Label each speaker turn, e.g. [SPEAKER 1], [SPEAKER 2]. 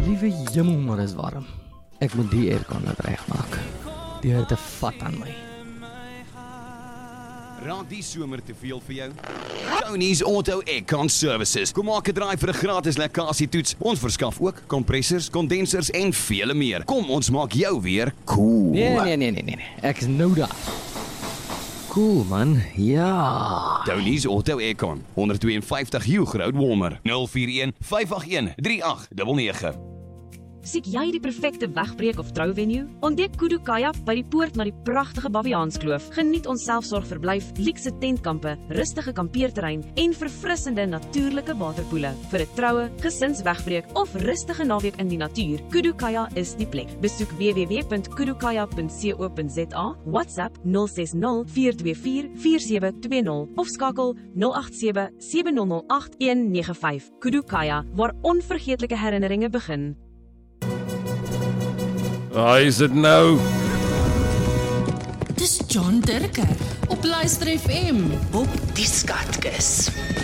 [SPEAKER 1] Liewe jemmel, maar is warm. Ek moet die aircon net regmaak. Die het 'n vat aan my.
[SPEAKER 2] Raak die somer te veel vir jou? Tony's Auto Aircon Services. Kom maak 'n draai vir 'n gratis lekkasietoets. Ons verskaf ook kompressors, kondensers en vele meer. Kom, ons maak jou weer cool.
[SPEAKER 1] Nee. Ek is nou daar. Cool, man. Ja.
[SPEAKER 2] Tony's Auto Aircon, 152 Hugh Road, Walmer. 041 581 3899.
[SPEAKER 3] Siek jy die perfekte wegbreek of trouvenue? Ontdek Kudu Kayak by die poort na die pragtige Baviaanskloof. Geniet ons selfsorgverblyf, luukse tentkampe, rustige kampeerterrein en verfrissende natuurlike waterpoele. Vir 'n troue, gesinswegbreek of rustige naweek in die natuur, Kudu Kayak is die plek. Besoek www.kudukayak.co.za, WhatsApp 060 424 4720 of skakel 087 7008 195. Kudu Kayak, waar onvergeetlike herinneringe begin.
[SPEAKER 4] Waar is dit nou?
[SPEAKER 5] Dis John Dirker op Luister FM op die Skatkis.